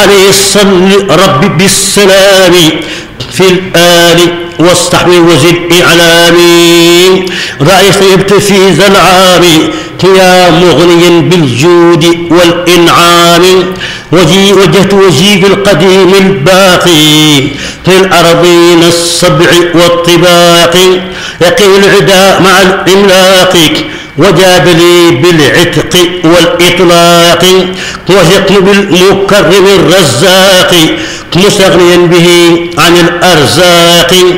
عليه صل ربي بالسلام في الآل واصطحب وزد إعلامي. رأيت طيبت في ذا العام يا مغنيا بالجود والإنعام. وجهت وجهي بالقديم الباقي في الأرضين السبع والطباق. يقي العداء مع الإملاق وجاد لي بالعتق والإطلاق. وثقت بالمكرم الرزاق مستغنيا به عن الأرزاق.